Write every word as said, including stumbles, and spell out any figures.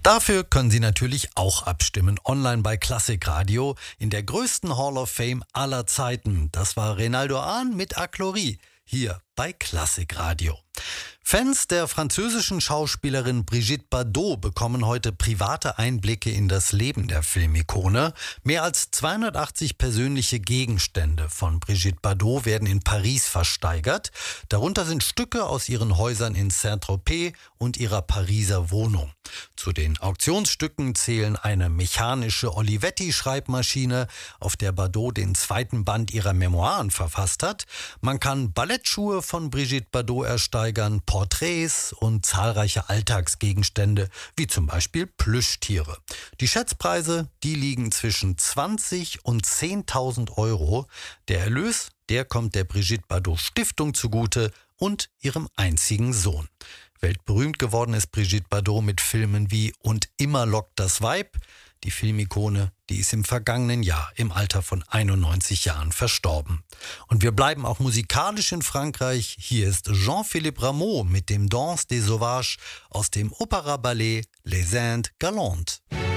Dafür können Sie natürlich auch abstimmen, online bei Klassik Radio in der größten Hall of Fame aller Zeiten. Das war Reynaldo Hahn mit Aglori, hier bei Klassik Radio. Fans der französischen Schauspielerin Brigitte Bardot bekommen heute private Einblicke in das Leben der Filmikone. Mehr als zweihundertachtzig persönliche Gegenstände von Brigitte Bardot werden in Paris versteigert. Darunter sind Stücke aus ihren Häusern in Saint-Tropez und ihrer Pariser Wohnung. Zu den Auktionsstücken zählen eine mechanische Olivetti-Schreibmaschine, auf der Bardot den zweiten Band ihrer Memoiren verfasst hat. Man kann Ballettschuhe von Brigitte Bardot ersteigern, Porträts und zahlreiche Alltagsgegenstände, wie zum Beispiel Plüschtiere. Die Schätzpreise, die liegen zwischen zwanzig und zehntausend Euro. Der Erlös, der kommt der Brigitte Bardot Stiftung zugute und ihrem einzigen Sohn. Weltberühmt geworden ist Brigitte Bardot mit Filmen wie Und immer lockt das Weib. Die Filmikone, die ist im vergangenen Jahr im Alter von einundneunzig Jahren verstorben. Und wir bleiben auch musikalisch in Frankreich. Hier ist Jean-Philippe Rameau mit dem Danse des Sauvages aus dem Opéra-Ballet Les Indes Galantes.